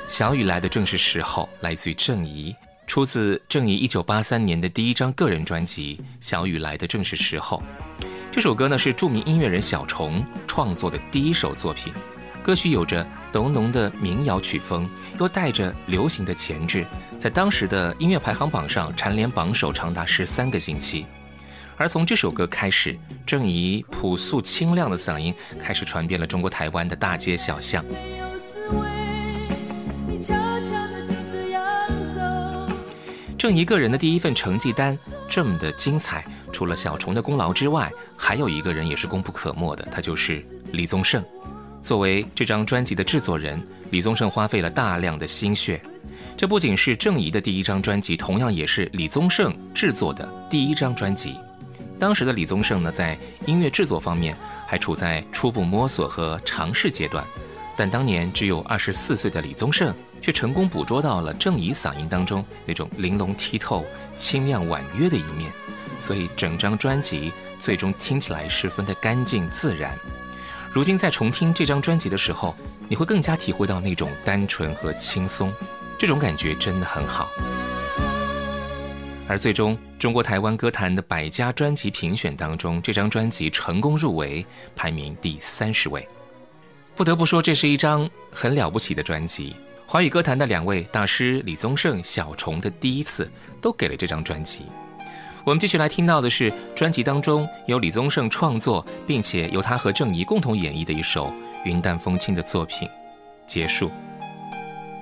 小雨来的正是时候，来自于郑怡，出自郑怡1983年的第一张个人专辑《小雨来的正是时候》。这首歌呢是著名音乐人小虫创作的第一首作品，歌曲有着浓浓的民谣曲风，又带着流行的前置，在当时的音乐排行榜上蝉联榜首长达13个星期。而从这首歌开始，郑怡朴素清亮的嗓音开始传遍了中国台湾的大街小巷。郑怡个人的第一份成绩单这么的精彩，除了小虫的功劳之外，还有一个人也是功不可没的，他就是李宗盛。作为这张专辑的制作人，李宗盛花费了大量的心血。这不仅是郑怡的第一张专辑，同样也是李宗盛制作的第一张专辑。当时的李宗盛呢，在音乐制作方面还处在初步摸索和尝试阶段，但当年只有24岁的李宗盛却成功捕捉到了郑怡嗓音当中那种玲珑剔透、清亮婉约的一面，所以整张专辑最终听起来十分的干净自然。如今在重听这张专辑的时候，你会更加体会到那种单纯和轻松，这种感觉真的很好。而最终中国台湾歌坛的100佳专辑评选当中，这张专辑成功入围，排名第30位。不得不说，这是一张很了不起的专辑。华语歌坛的2位大师李宗盛、小虫的第一次都给了这张专辑。我们继续来听到的是专辑当中由李宗盛创作，并且由他和郑怡共同演绎的一首云淡风轻的作品《结束》。